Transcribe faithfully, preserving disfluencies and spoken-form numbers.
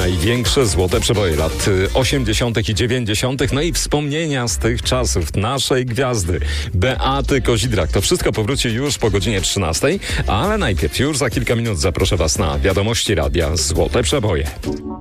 największe złote przeboje lat osiemdziesiątych i dziewięćdziesiątych. No i wspomnienia z tych czasów naszej gwiazdy Beaty Kozidrak. To wszystko powróci już po godzinie trzynastej, ale najpierw już za kilka minut zaproszę Was na wiadomości radia Złote Przeboje.